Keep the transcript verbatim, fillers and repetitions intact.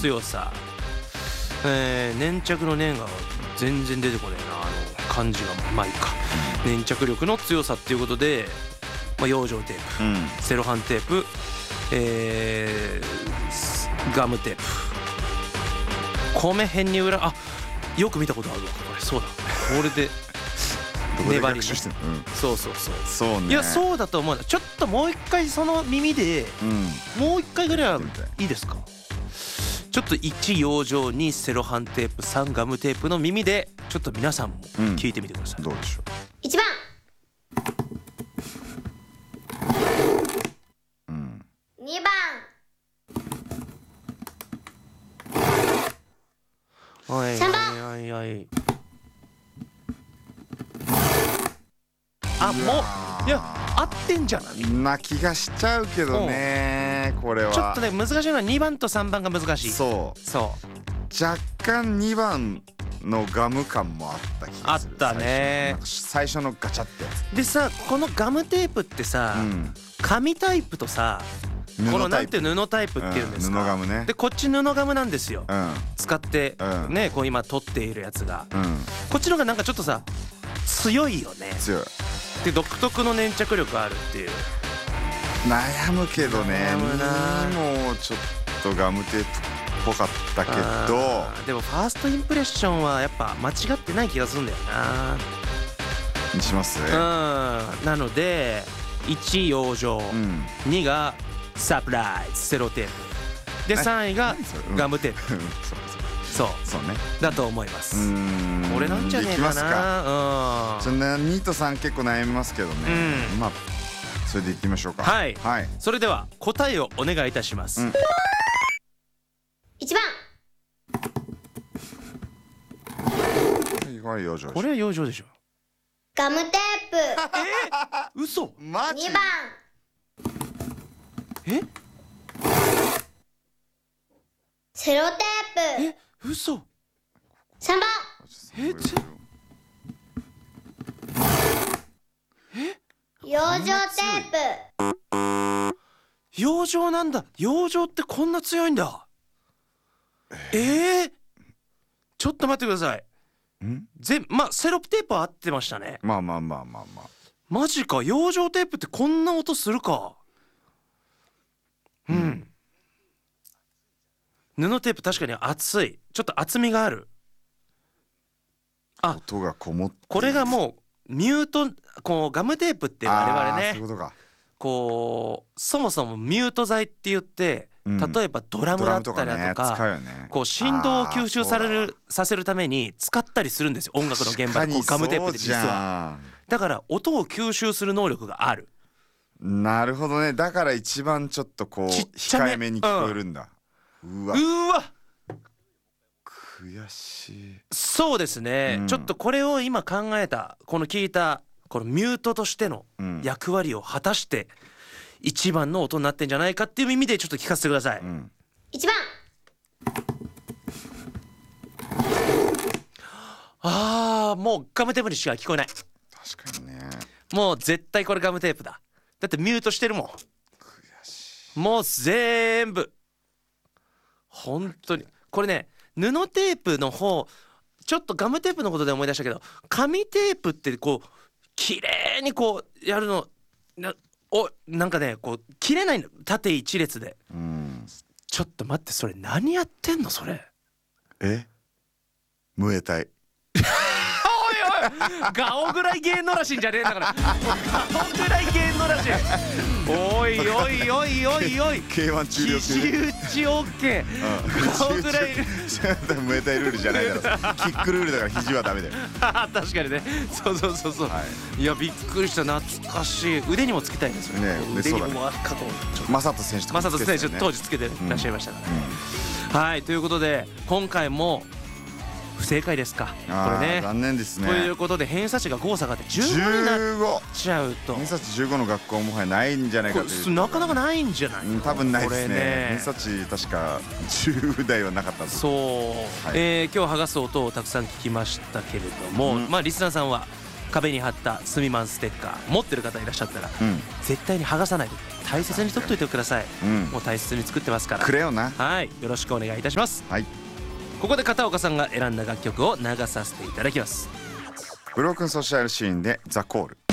強さ、えー、粘着の粘が全然出てこねえな、あの漢字が。まあいいか。粘着力の強さっていうことで、まあ、養生テープ、うん、セロハンテープ、えー、ガムテープ、米編に裏、あ、よく見たことあるわこれ。そうだ、これで粘り、ね、うん、そうそうそうそうね。 いやそうだと思う。ちょっともう一回その耳で、うん、もう一回ぐらいはいいですか。ちょっといち養生、にセロハンテープ、さんガムテープの耳でちょっと皆さんも聞いてみてください、 うん、どうでしょう。 いちばん、 うん、 にばん、 はいさんばん、 はいはいはい。あ、もういや合ってんじゃないな気がしちゃうけどね、これはちょっとね難しいのはにばんとさんばんが難しい。 そうそう若干にばんのガム感もあった気がする。 あったね。 最初のガチャってやつでさ、このガムテープってさ、うん、紙タイプとさ、このなんていう布タイプっていうんですか、 うん、布ガムね。 でこっち布ガムなんですよ、うん、使って、うん、ね、こう今取っているやつが、うん、こっちのがなんかちょっとさ強いよね。 強いで独特の粘着力あるっていう。 悩むけどね。 悩むな。 もうちょっとガムテープっぽかったけど、 でもファーストインプレッションはやっぱ間違ってない気がするんだよな。 にします。うん。 なのでいち養生、うん、にがサプライズセロテープでさんいがガムテープ、うん、そうそうねだと思います。これなんじゃねえかな。 そんなにとさん結構悩みますけどね、うん、まあそれでいきましょうか。 はい、はい、それでは答えをお願いいたします、うん、 いちばん、 これ養生。 これは養生でしょ。 ガムテープ。 えー、嘘。 マジ。 にばん、 えセロテープ。 え、嘘。 さんばん、 えちえ養生テープ。養生なんだ。養生ってこんな強いんだ。えー、えー、ちょっと待ってください。ん全まあセロテープは合ってましたね。 まあまあまあまあまあ。 マジか。養生テープってこんな音するか。うん、うん、布テープ確かに厚い。ちょっと厚みがある。あ、 音がこもって。 これがもうミュート、こうガムテープって我々ね、 そういうことか。 こうそもそもミュート材って言って、うん、例えばドラムだったりだとか、 とかね、 こう振動を吸収されるさせるために使ったりするんですよ、音楽の現場で。こうガムテープって実はだから音を吸収する能力がある。 なるほどね。だから一番ちょっとこう控えめに聞こえるんだ、うん、うわうわ悔しい。 そうですね、うん、ちょっとこれを今考えた、この聞いたこのミュートとしての役割を果たして一番の音になってんじゃないかっていう意味でちょっと聞かせてください、うん、 いちばん、 あーもうガムテープにしか聞こえない。 確かにね。 もう絶対これガムテープだ。だってミュートしてるもん。 悔しい。 もう全部本当にこれね、布テープの方ちょっとガムテープのことで思い出したけど、紙テープってこう綺麗にこうやるのな、おなんかねこう切れないの、縦一列で。うん、ちょっと待って、それ何やってんのそれ。 えムエタイガオぐらい芸能らしいんじゃねえんだから。ガオぐらい芸能らしい。おいおいおいおいおいケーワン 中量級肘打ち OK、うん、ガオぐらいムエタイルールじゃないだろキックルールだから肘はダメだよ確かにね。そうそうそうそう、はい、いやびっくりした。懐かしい。腕にもつけたいですよね。腕にもかとマサト選手とかマサト選手当時つけてらっしゃいましたからね、うんうん、はい、ということで今回も不正解ですか。これね残念ですね。 ということで偏差値が誤差があってじゅうごになっちゃうと、 偏差値じゅうごの学校もはやないんじゃないかという。 なかなかないんじゃない、 うん、多分ないですね。ね偏差値確かじゅう代はなかったそう、はい、えー、今日剥がす音をたくさん聞きましたけれども、うん、まあリスナーさんは壁に貼ったすみまんステッカー持ってる方いらっしゃったら、 うん絶対に剥がさないで大切に取っといてください、 うんもう大切に作ってますからくれよな。 はい、よろしくお願いいたします。 はい。 ここで片岡さんが選んだ楽曲を流させていただきます。 ブロークンソーシャルシーンでザコール。